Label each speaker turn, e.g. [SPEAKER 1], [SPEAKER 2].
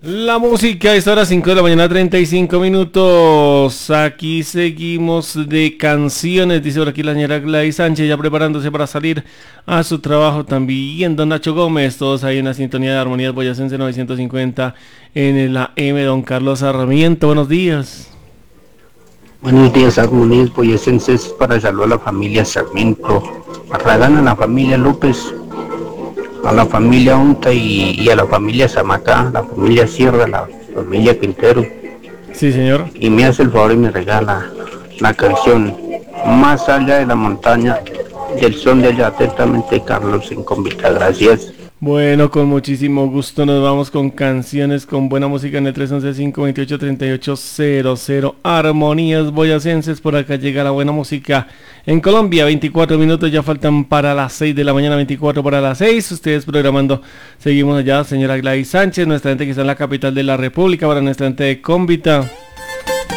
[SPEAKER 1] La música es ahora 5 de la mañana 35 minutos. Aquí seguimos de canciones, dice por aquí la señora Gladys Sánchez, ya preparándose para salir a su trabajo. También don Nacho Gómez, todos ahí en la sintonía de Armonías Boyacense 950 en la M. Don Carlos Sarmiento, buenos días.
[SPEAKER 2] Buenos días, Armonías Boyacenses, para saludar a la familia Sarmiento, a Radán, a la familia López, a la familia Unta y a la familia Zamacá, la familia Sierra, la familia Quintero.
[SPEAKER 1] Sí, señor.
[SPEAKER 2] Y me hace el favor y me regala la canción Más allá de la montaña, del son de allá, atentamente Carlos en Convita. Gracias.
[SPEAKER 1] Bueno, con muchísimo gusto nos vamos con canciones, con buena música en el 311-528-3800. Armonías Boyacenses, por acá llega la buena música. En Colombia, 24 minutos ya faltan para las 6 de la mañana, 24 para las 6. Ustedes programando, seguimos allá, señora Gladys Sánchez, nuestra gente que está en la capital de la República, para nuestra gente de Convita.